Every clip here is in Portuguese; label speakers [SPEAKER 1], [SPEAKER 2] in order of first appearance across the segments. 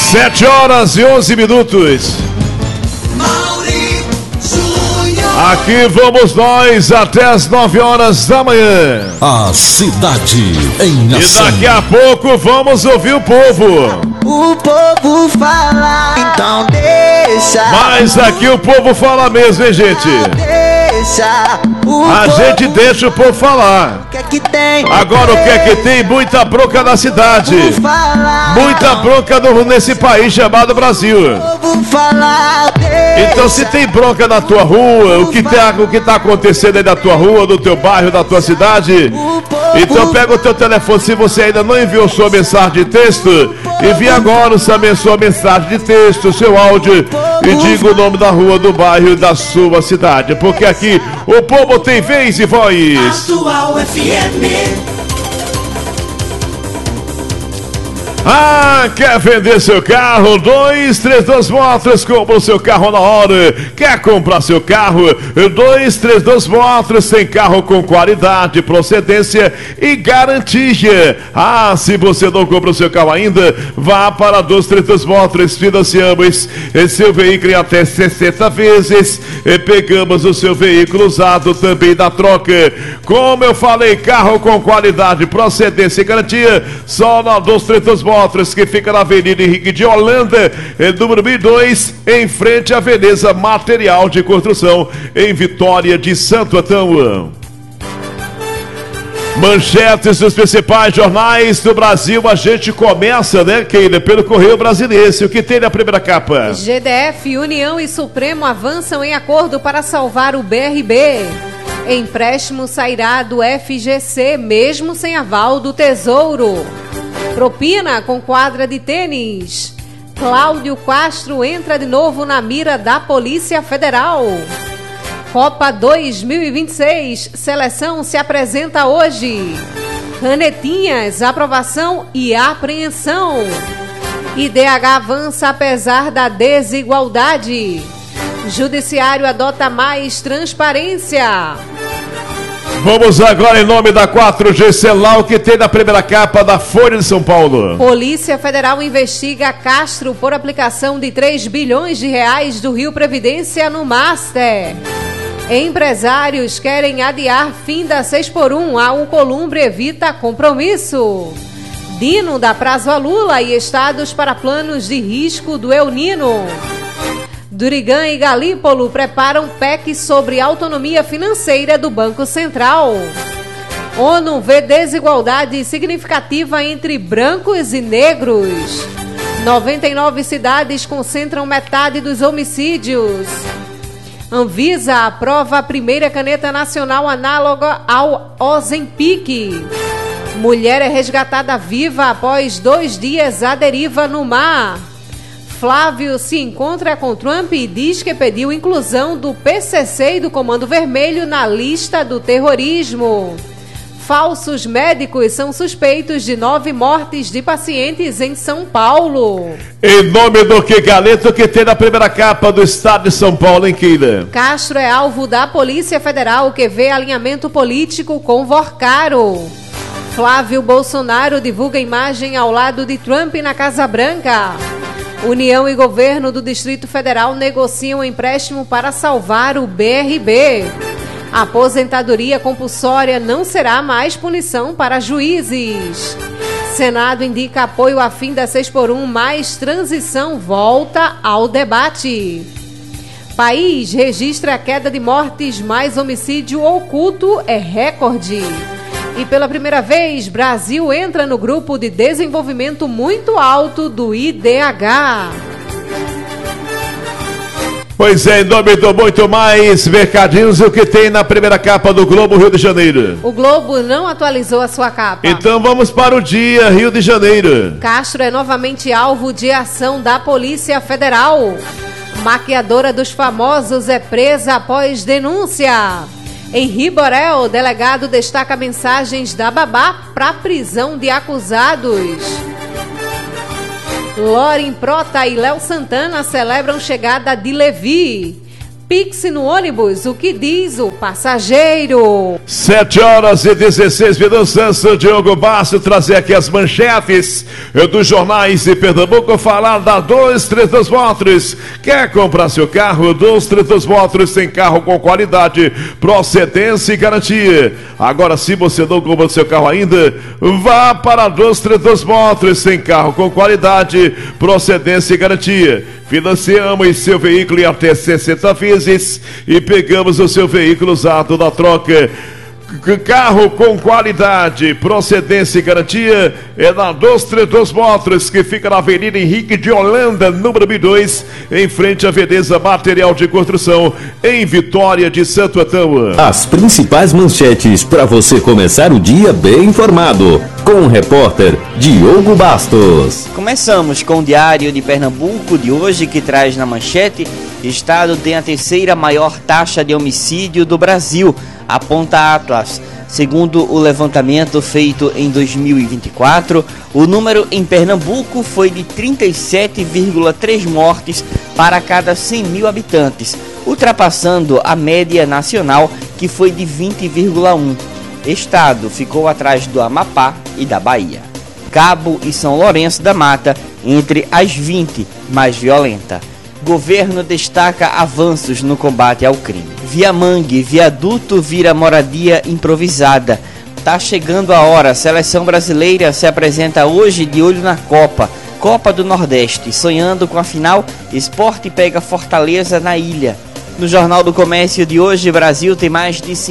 [SPEAKER 1] 7h11. Aqui vamos nós até as 9h da manhã.
[SPEAKER 2] A cidade em ação.
[SPEAKER 1] E daqui a pouco vamos ouvir o povo.
[SPEAKER 3] O povo fala, então deixa.
[SPEAKER 1] Mas aqui o povo fala mesmo, hein, gente? A gente deixa o povo falar.
[SPEAKER 3] O que é que tem?
[SPEAKER 1] Agora o que é que tem? Muita bronca na cidade. Muita bronca nesse país chamado Brasil. Então se tem bronca na tua rua, o que tá acontecendo aí na tua rua, no teu bairro, na tua cidade, então pega o teu telefone, se você ainda não enviou sua mensagem de texto, envie agora sua mensagem de texto, seu áudio, e diga o nome da rua, do bairro e da sua cidade, porque aqui o povo tem vez e voz.
[SPEAKER 4] Atual FM.
[SPEAKER 1] Ah, quer vender seu carro? 232 Motors, compra o seu carro na hora. Quer comprar seu carro? 232 Motors tem carro com qualidade, procedência e garantia. Ah, se você não compra o seu carro ainda, vá para 232 Motors, financiamos seu veículo em até 60 vezes. E pegamos o seu veículo usado também na troca. Como eu falei, carro com qualidade, procedência e garantia, só na 232 Motors, que fica na Avenida Henrique de Holanda, número 1002, em frente à Veneza Material de Construção, em Vitória de Santo Antão. Manchetes dos principais jornais do Brasil. A gente começa, né, Keila, pelo Correio Brasiliense. O que tem na primeira capa?
[SPEAKER 5] GDF, União e Supremo avançam em acordo para salvar o BRB. Empréstimo sairá do FGC, mesmo sem aval do Tesouro. Propina com quadra de tênis. Cláudio Castro entra de novo na mira da Polícia Federal. Copa 2026, seleção se apresenta hoje. Canetinhas, aprovação e apreensão. IDH avança apesar da desigualdade. Judiciário adota mais transparência.
[SPEAKER 1] Vamos agora em nome da 4G Celular, o que tem na primeira capa da Folha de São Paulo.
[SPEAKER 5] Polícia Federal investiga Castro por aplicação de 3 bilhões de reais do Rio Previdência no Master. Empresários querem adiar fim da 6x1. A Alcolumbre evita compromisso. Dino dá prazo a Lula e estados para planos de risco do El Nino. Durigan e Galípolo preparam PEC sobre autonomia financeira do Banco Central. ONU vê desigualdade significativa entre brancos e negros. 99 cidades concentram metade dos homicídios. Anvisa aprova a primeira caneta nacional análoga ao Ozempic. Mulher é resgatada viva após 2 dias à deriva no mar. Flávio se encontra com Trump e diz que pediu inclusão do PCC e do Comando Vermelho na lista do terrorismo. Falsos médicos são suspeitos de 9 mortes de pacientes em São Paulo.
[SPEAKER 1] Em nome do que, Galeto, que tem na primeira capa do estado de São Paulo, em Queira?
[SPEAKER 5] Castro é alvo da Polícia Federal, que vê alinhamento político com Vorcaro. Flávio Bolsonaro divulga imagem ao lado de Trump na Casa Branca. União e governo do Distrito Federal negociam empréstimo para salvar o BRB. A aposentadoria compulsória não será mais punição para juízes. Senado indica apoio a fim da 6x1, mais transição volta ao debate. País registra a queda de mortes, mais homicídio oculto é recorde. E pela primeira vez, Brasil entra no grupo de desenvolvimento muito alto do IDH.
[SPEAKER 1] Pois é, em nome do Muito Mais Mercadinhos, o que tem na primeira capa do Globo Rio de Janeiro?
[SPEAKER 5] O Globo não atualizou a sua capa.
[SPEAKER 1] Então vamos para o dia Rio de Janeiro.
[SPEAKER 5] Castro é novamente alvo de ação da Polícia Federal. Maquiadora dos famosos é presa após denúncia. Em Riborel, o delegado destaca mensagens da babá para prisão de acusados. Loren Prota e Léo Santana celebram chegada de Levi. Pix no ônibus, o que diz o passageiro?
[SPEAKER 1] 7h16, antes Diogo Basso trazer aqui as manchetes dos jornais de Pernambuco, falar da 232 Motors. Quer comprar seu carro? 232 Motors tem carro com qualidade, procedência e garantia. Agora, se você não comprou seu carro ainda, vá para a 232 Motors, tem carro com qualidade, procedência e garantia. Financiamos seu veículo em até 60 vezes e pegamos o seu veículo usado na troca. Carro com qualidade, procedência e garantia é na 232 Motors, que fica na Avenida Henrique de Holanda, número 2, em frente à Veneza Material de Construção, em Vitória de Santo Antão.
[SPEAKER 2] As principais manchetes para você começar o dia bem informado, com o repórter Diogo Bastos.
[SPEAKER 6] Começamos com o Diário de Pernambuco de hoje, que traz na manchete: Estado tem a terceira maior taxa de homicídio do Brasil, aponta Atlas. Segundo o levantamento feito em 2024, o número em Pernambuco foi de 37,3 mortes para cada 100 mil habitantes, ultrapassando a média nacional, que foi de 20,1. Estado ficou atrás do Amapá e da Bahia. Cabo e São Lourenço da Mata, entre as 20 mais violentas. Governo destaca avanços no combate ao crime. Viamangue, viaduto vira moradia improvisada. Tá chegando a hora. A seleção brasileira se apresenta hoje de olho na Copa do Nordeste. Sonhando com a final, Sport pega Fortaleza na ilha. No Jornal do Comércio de hoje, Brasil tem mais de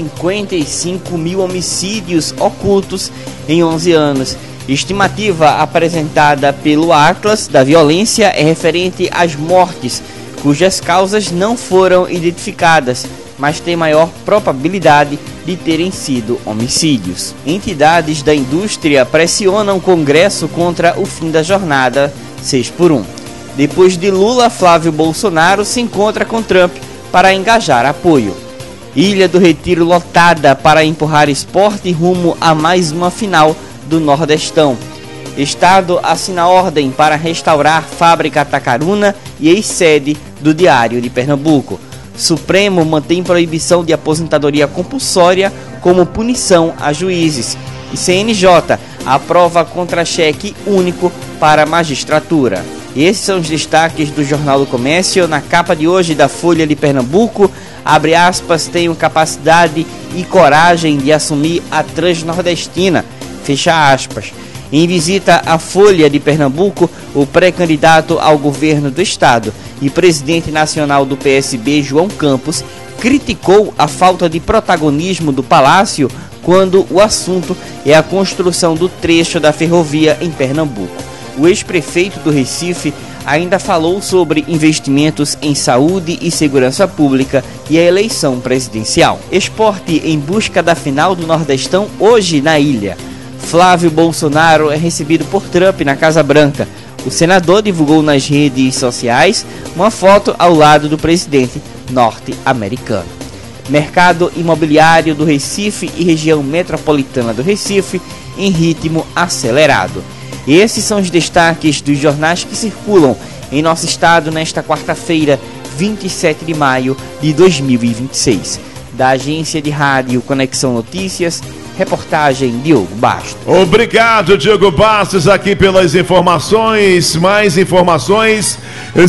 [SPEAKER 6] 55 mil homicídios ocultos em 11 anos. Estimativa apresentada pelo Atlas da violência é referente às mortes, cujas causas não foram identificadas, mas tem maior probabilidade de terem sido homicídios. Entidades da indústria pressionam o Congresso contra o fim da jornada 6x1. Depois de Lula, Flávio Bolsonaro se encontra com Trump para engajar apoio. Ilha do Retiro lotada para empurrar Sport rumo a mais uma final do Nordestão. Estado assina ordem para restaurar fábrica Tacaruna e ex-sede do Diário de Pernambuco. Supremo mantém proibição de aposentadoria compulsória como punição a juízes. E CNJ aprova contra-cheque único para a magistratura. Esses são os destaques do Jornal do Comércio. Na capa de hoje da Folha de Pernambuco, abre aspas, tenho capacidade e coragem de assumir a Transnordestina, fecha aspas. Em visita à Folha de Pernambuco, o pré-candidato ao governo do estado e presidente nacional do PSB, João Campos, criticou a falta de protagonismo do Palácio quando o assunto é a construção do trecho da ferrovia em Pernambuco. O ex-prefeito do Recife ainda falou sobre investimentos em saúde e segurança pública e a eleição presidencial. Esporte em busca da final do Nordestão hoje na ilha. Flávio Bolsonaro é recebido por Trump na Casa Branca. O senador divulgou nas redes sociais uma foto ao lado do presidente norte-americano. Mercado imobiliário do Recife e região metropolitana do Recife em ritmo acelerado. Esses são os destaques dos jornais que circulam em nosso estado nesta quarta-feira, 27 de maio de 2026. Da agência de rádio Conexão Notícias, reportagem Diogo Bastos.
[SPEAKER 1] Obrigado, Diogo Bastos, aqui pelas informações. Mais informações,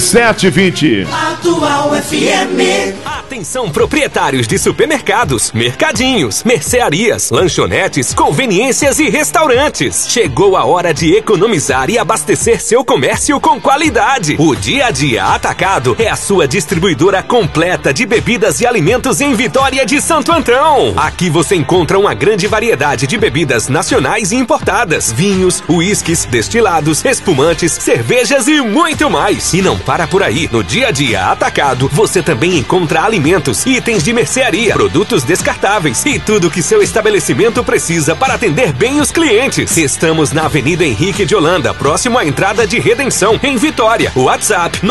[SPEAKER 1] 7h20.
[SPEAKER 4] Atual FM.
[SPEAKER 7] Atenção, proprietários de supermercados, mercadinhos, mercearias, lanchonetes, conveniências e restaurantes. Chegou a hora de economizar e abastecer seu comércio com qualidade. O Dia a Dia Atacado é a sua distribuidora completa de bebidas e alimentos em Vitória de Santo Antão. Aqui você encontra uma grande variedade de bebidas nacionais e importadas, vinhos, uísques, destilados, espumantes, cervejas e muito mais. E não para por aí. No Dia a Dia Atacado, você também encontra alimentos, itens de mercearia, produtos descartáveis e tudo que seu estabelecimento precisa para atender bem os clientes. Estamos na Avenida Henrique de Holanda, próximo à entrada de Redenção, em Vitória. WhatsApp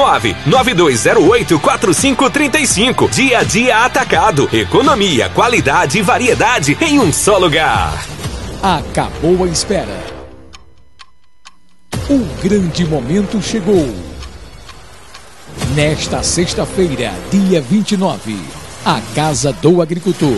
[SPEAKER 7] 992084535. Dia a Dia Atacado. Economia, qualidade e variedade em um só lugar.
[SPEAKER 8] Acabou a espera. O grande momento chegou. Nesta sexta-feira, dia 29, a Casa do Agricultor